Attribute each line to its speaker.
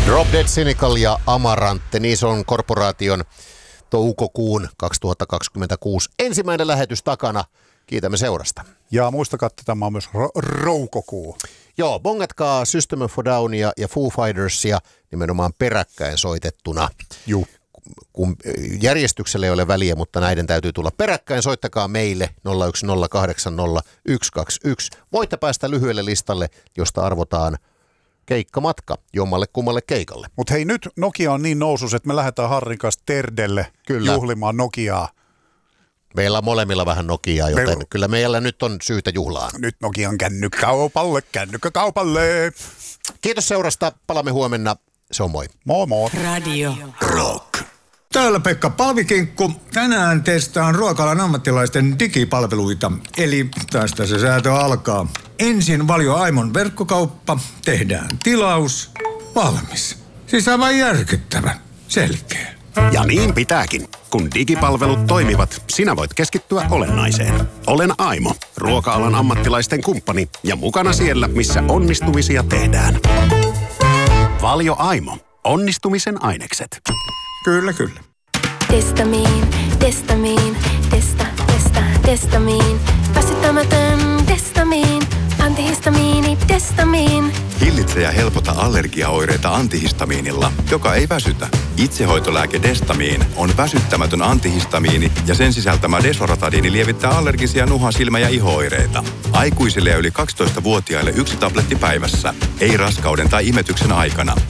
Speaker 1: Drop Dead Cynical ja Amarantte, niin se on korporaation toukokuun 2026 ensimmäinen lähetys takana. Kiitämme seurasta.
Speaker 2: Ja muistakaa, että tämä on myös roukokuu.
Speaker 1: Joo, bongatkaa System of a Downia ja Foo Fightersia nimenomaan peräkkäin soitettuna.
Speaker 2: Juu.
Speaker 1: Kun järjestyksellä ei ole väliä, mutta näiden täytyy tulla peräkkäin, soittakaa meille 010800121. Voitte päästä lyhyelle listalle, josta arvotaan keikkamatka jommalle kummalle keikalle.
Speaker 2: Mutta hei, nyt Nokia on niin nousus, että me lähdetään Harrin kanssa Terdelle juhlimaan Nokiaa.
Speaker 1: Meillä on molemmilla vähän Nokiaa, joten kyllä meillä nyt on syytä juhlaan.
Speaker 2: Nyt Nokian kännykkäkaupalle.
Speaker 1: Kiitos seurasta, palaamme huomenna. Se on moi.
Speaker 2: Moi moi.
Speaker 3: Radio
Speaker 4: Rock. Täällä Pekka Palvikinkku. Tänään testaan ruokalan ammattilaisten digipalveluita. Eli tästä se säätö alkaa. Ensin Valio Aimon verkkokauppa. Tehdään tilaus. Valmis. Siis aivan järkyttävä. Selkeä.
Speaker 5: Ja niin pitääkin. Kun digipalvelut toimivat, sinä voit keskittyä olennaiseen. Olen Aimo, ruoka-alan ammattilaisten kumppani ja mukana siellä, missä onnistumisia tehdään. Valio Aimo. Onnistumisen ainekset.
Speaker 4: Kyllä, kyllä.
Speaker 6: Testamiin. Väsyttämätön Testamiin. Antihistamiini, Testamiin.
Speaker 7: Hillitse ja helpota allergiaoireita antihistamiinilla, joka ei väsytä. Itsehoitolääke Destamiin on väsyttämätön antihistamiini ja sen sisältämä desoratadiini lievittää allergisia nuha-, silmä- ja iho-oireita. Aikuisille ja yli 12-vuotiaille 1 tabletti päivässä. Ei raskauden tai imetyksen aikana.